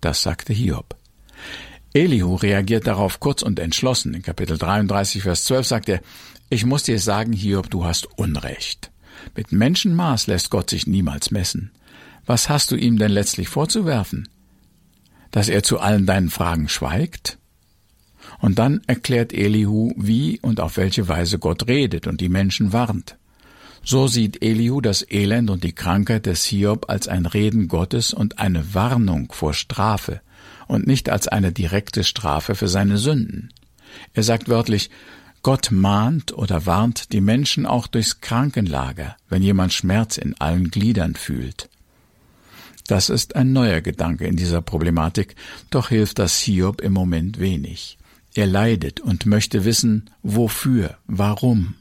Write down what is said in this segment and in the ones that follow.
das sagte Hiob. Elihu reagiert darauf kurz und entschlossen. In Kapitel 33, Vers 12 sagt er: Ich muss dir sagen, Hiob, du hast Unrecht. Mit Menschenmaß lässt Gott sich niemals messen. Was hast du ihm denn letztlich vorzuwerfen? Dass er zu allen deinen Fragen schweigt? Und dann erklärt Elihu, wie und auf welche Weise Gott redet und die Menschen warnt. So sieht Elihu das Elend und die Krankheit des Hiob als ein Reden Gottes und eine Warnung vor Strafe und nicht als eine direkte Strafe für seine Sünden. Er sagt wörtlich: Gott mahnt oder warnt die Menschen auch durchs Krankenlager, wenn jemand Schmerz in allen Gliedern fühlt. Das ist ein neuer Gedanke in dieser Problematik, doch hilft das Hiob im Moment wenig. Er leidet und möchte wissen, wofür, warum.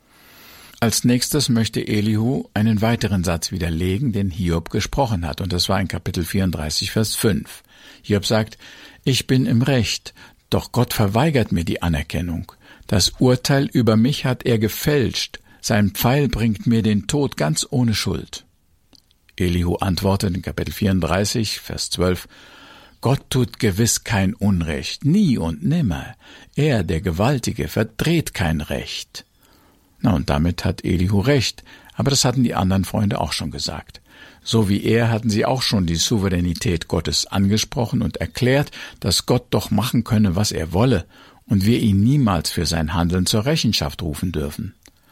Als nächstes möchte Elihu einen weiteren Satz widerlegen, den Hiob gesprochen hat, und das war in Kapitel 34, Vers 5. Hiob sagt: Ich bin im Recht, doch Gott verweigert mir die Anerkennung. Das Urteil über mich hat er gefälscht, sein Pfeil bringt mir den Tod ganz ohne Schuld. Elihu antwortet in Kapitel 34, Vers 12: Gott tut gewiss kein Unrecht, nie und nimmer. Er, der Gewaltige, verdreht kein Recht. Na, und damit hat Elihu recht, aber das hatten die anderen Freunde auch schon gesagt. So wie er hatten sie auch schon die Souveränität Gottes angesprochen und erklärt, dass Gott doch machen könne, was er wolle, und wir ihn niemals für sein Handeln zur Rechenschaft rufen dürfen.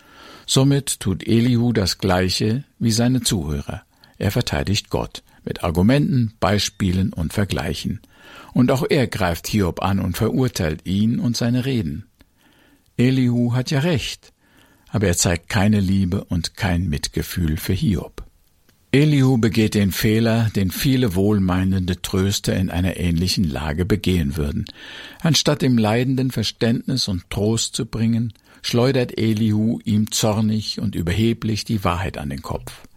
Somit tut Elihu das Gleiche wie seine Zuhörer. Er verteidigt Gott mit Argumenten, Beispielen und Vergleichen. Und auch er greift Hiob an und verurteilt ihn und seine Reden. Elihu hat ja recht, aber er zeigt keine Liebe und kein Mitgefühl für Hiob. Elihu begeht den Fehler, den viele wohlmeinende Tröster in einer ähnlichen Lage begehen würden. Anstatt dem Leidenden Verständnis und Trost zu bringen, schleudert Elihu ihm zornig und überheblich die Wahrheit an den Kopf.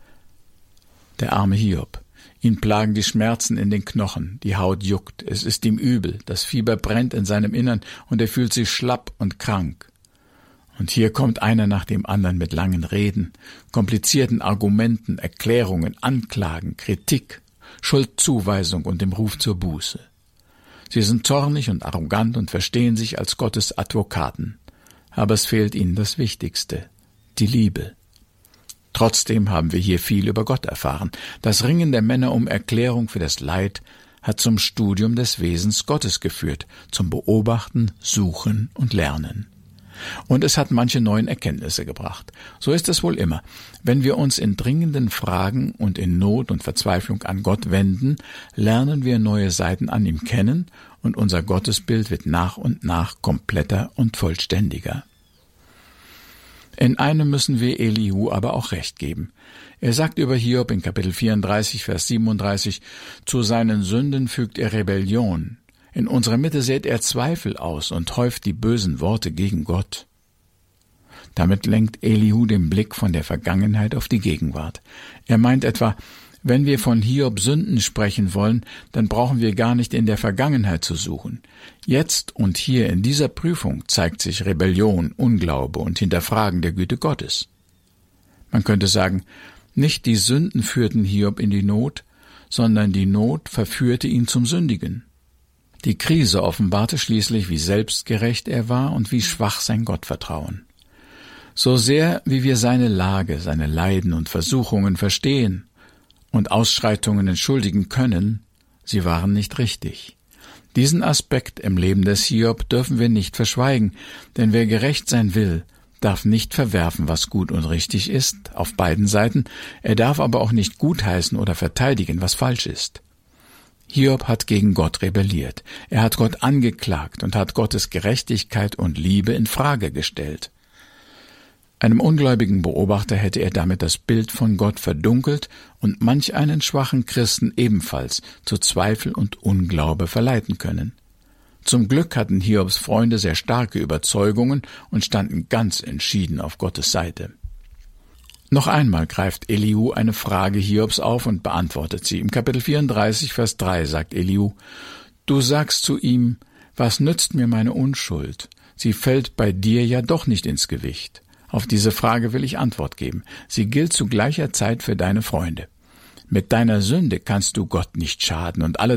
Der arme Hiob. Ihn plagen die Schmerzen in den Knochen, die Haut juckt, es ist ihm übel, das Fieber brennt in seinem Innern und er fühlt sich schlapp und krank. Und hier kommt einer nach dem anderen mit langen Reden, komplizierten Argumenten, Erklärungen, Anklagen, Kritik, Schuldzuweisung und dem Ruf zur Buße. Sie sind zornig und arrogant und verstehen sich als Gottes Advokaten. Aber es fehlt ihnen das Wichtigste, die Liebe. Trotzdem haben wir hier viel über Gott erfahren. Das Ringen der Männer um Erklärung für das Leid hat zum Studium des Wesens Gottes geführt, zum Beobachten, Suchen und Lernen. Und es hat manche neuen Erkenntnisse gebracht. So ist es wohl immer. Wenn wir uns in dringenden Fragen und in Not und Verzweiflung an Gott wenden, lernen wir neue Seiten an ihm kennen und unser Gottesbild wird nach und nach kompletter und vollständiger. In einem müssen wir Elihu aber auch recht geben. Er sagt über Hiob in Kapitel 34, Vers 37, zu seinen Sünden fügt er Rebellion. In unserer Mitte sät er Zweifel aus und häuft die bösen Worte gegen Gott. Damit lenkt Elihu den Blick von der Vergangenheit auf die Gegenwart. Er meint etwa, wenn wir von Hiob Sünden sprechen wollen, dann brauchen wir gar nicht in der Vergangenheit zu suchen. Jetzt und hier in dieser Prüfung zeigt sich Rebellion, Unglaube und Hinterfragen der Güte Gottes. Man könnte sagen, nicht die Sünden führten Hiob in die Not, sondern die Not verführte ihn zum Sündigen. Die Krise offenbarte schließlich, wie selbstgerecht er war und wie schwach sein Gottvertrauen. So sehr, wie wir seine Lage, seine Leiden und Versuchungen verstehen und Ausschreitungen entschuldigen können, sie waren nicht richtig. Diesen Aspekt im Leben des Hiob dürfen wir nicht verschweigen, denn wer gerecht sein will, darf nicht verwerfen, was gut und richtig ist, auf beiden Seiten, er darf aber auch nicht gutheißen oder verteidigen, was falsch ist. Hiob hat gegen Gott rebelliert. Er hat Gott angeklagt und hat Gottes Gerechtigkeit und Liebe in Frage gestellt. Einem ungläubigen Beobachter hätte er damit das Bild von Gott verdunkelt und manch einen schwachen Christen ebenfalls zu Zweifel und Unglaube verleiten können. Zum Glück hatten Hiobs Freunde sehr starke Überzeugungen und standen ganz entschieden auf Gottes Seite. Noch einmal greift Elihu eine Frage Hiobs auf und beantwortet sie. Im Kapitel 34, Vers 3 sagt Elihu, »Du sagst zu ihm, was nützt mir meine Unschuld? Sie fällt bei dir ja doch nicht ins Gewicht.« Auf diese Frage will ich Antwort geben. Sie gilt zu gleicher Zeit für deine Freunde. Mit deiner Sünde kannst du Gott nicht schaden und alle